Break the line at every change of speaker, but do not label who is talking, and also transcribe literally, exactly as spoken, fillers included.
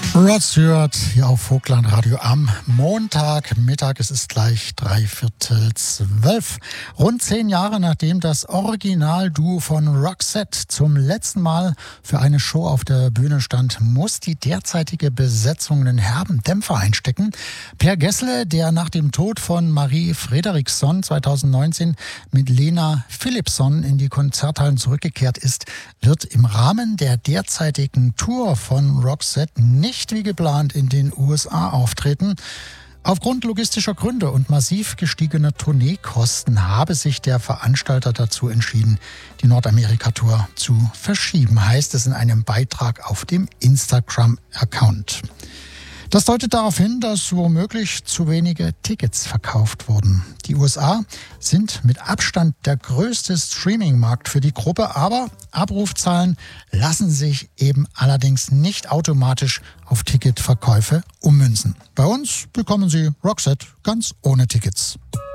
Rod Stewart hier auf Vogtland Radio am Montagmittag. Es ist gleich drei Viertel zwölf. Rund zehn Jahre nachdem das Originalduo von Roxette zum letzten Mal für eine Show auf der Bühne stand, muss die derzeitige Besetzung einen herben Dämpfer einstecken. Per Gessle, der nach dem Tod von Marie Fredriksson zweitausendneunzehn mit Lena Philipsson in die Konzerthallen zurückgekehrt ist, wird im Rahmen der derzeitigen Tour von Roxette nicht wie geplant in den U S A auftreten. Aufgrund logistischer Gründe und massiv gestiegener Tourneekosten habe sich der Veranstalter dazu entschieden, die Nordamerika-Tour zu verschieben, heißt es in einem Beitrag auf dem Instagram-Account. Das deutet darauf hin, dass womöglich zu wenige Tickets verkauft wurden. Die U S A sind mit Abstand der größte Streaming-Markt für die Gruppe, aber Abrufzahlen lassen sich eben allerdings nicht automatisch auf Ticketverkäufe ummünzen. Bei uns bekommen Sie Roxette ganz ohne Tickets.